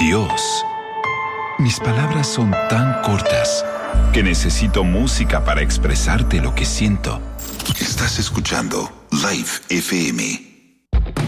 Dios, mis palabras son tan cortas que necesito música para expresarte lo que siento. Estás escuchando Live FM.